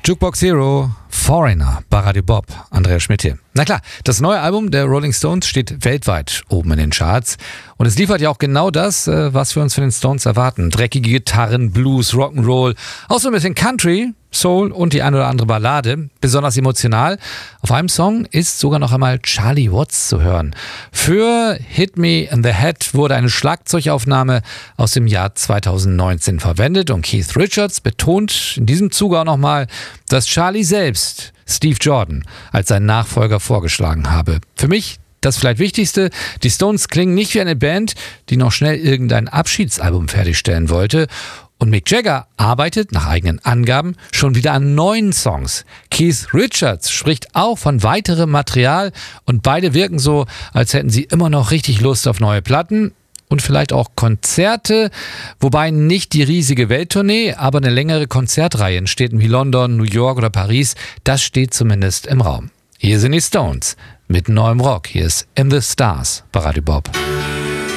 Jukebox Hero, Foreigner, bei Radio Bob, Andreas Schmidt hier. Na klar, das neue Album der Rolling Stones steht weltweit oben in den Charts. Und es liefert ja auch genau das, was wir uns von den Stones erwarten. Dreckige Gitarren, Blues, Rock'n'Roll, auch so ein bisschen Country, Soul und die eine oder andere Ballade. Besonders emotional. Auf einem Song ist sogar noch einmal Charlie Watts zu hören. Für Hit Me in the Head wurde eine Schlagzeugaufnahme aus dem Jahr 2019 verwendet und Keith Richards betont in diesem Zuge auch nochmal, dass Charlie selbst Steve Jordan als seinen Nachfolger vorgeschlagen habe. Für mich das vielleicht Wichtigste, die Stones klingen nicht wie eine Band, die noch schnell irgendein Abschiedsalbum fertigstellen wollte. Und Mick Jagger arbeitet nach eigenen Angaben schon wieder an neuen Songs. Keith Richards spricht auch von weiterem Material und beide wirken so, als hätten sie immer noch richtig Lust auf neue Platten und vielleicht auch Konzerte, wobei nicht die riesige Welttournee, aber eine längere Konzertreihe in Städten wie London, New York oder Paris, das steht zumindest im Raum. Hier sind die Stones mit neuem Rock. Hier ist In the Stars bei Radio Bob.